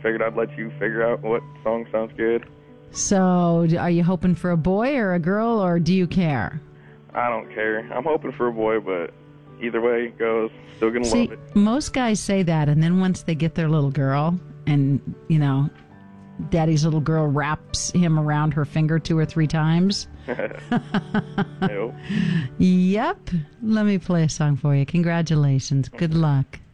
figured I'd let you figure out what song sounds good. So, are you hoping for a boy or a girl, or do you care? I don't care. I'm hoping for a boy, but either way it goes, still gonna love it. Most guys say that, and then once they get their little girl, and, you know, daddy's little girl wraps him around her finger 2 or 3 times. Yep. Yep. Let me play a song for you. Congratulations. Good luck.